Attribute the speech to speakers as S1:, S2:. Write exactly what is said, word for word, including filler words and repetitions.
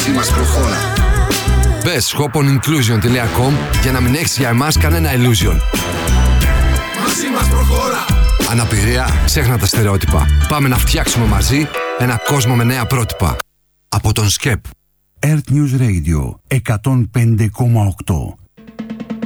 S1: Μαζί μας προχώρα.
S2: Μπες shop-on-inclusion τελεία com για να μην έχεις για εμάς κανένα illusion.
S1: Μαζί μας προχώρα.
S2: Αναπηρία, ξέχνα τα στερεότυπα. Πάμε να φτιάξουμε μαζί ένα κόσμο με νέα πρότυπα. Από τον σκεπ.
S3: Earth News Radio εκατόν πέντε κόμμα οκτώ.